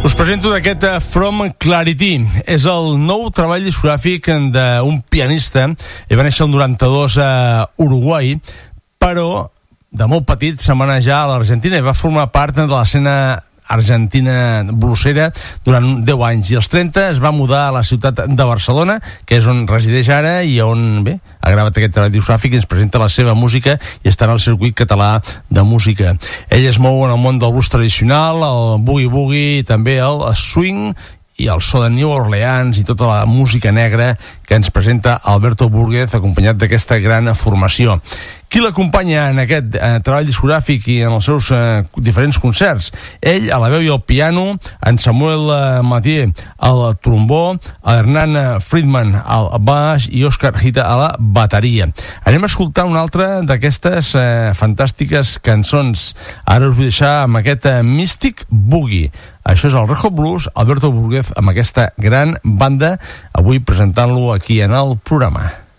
Us presento d'aquest From Clarity. És el nou treball discogràfic d'un pianista. Ell va néixer el 92 a Uruguai, però de molt petit se'n va anar ja a l'Argentina i va formar part de l'escena argentina bluesera durant 10 anys, i als 30 es va mudar a la ciutat de Barcelona, que és on resideix ara i on, bé, ha gravat aquest treball discogràfic i ens presenta la seva música i està en el circuit català de música. Ell es mou en el món del blues tradicional, el boogie-boogie, també el swing i el so de New Orleans i tota la música negra que ens presenta Alberto Burguez, acompanyat d'aquesta gran formació. Qui l'acompanya en aquest treball discogràfic i en els seus diferents concerts? Ell a la veu i al piano, en Samuel Mathieu al trombó, Hernán Friedman al baix i Oscar Hita a la bateria. Anem a escoltar una altra d'aquestes fantàstiques cançons. Ara us vull deixar amb aquest Mystic Boogie. Això és el Red Hot Blues, Alberto Burguez amb aquesta gran banda, avui presentant-lo aquí en el programa.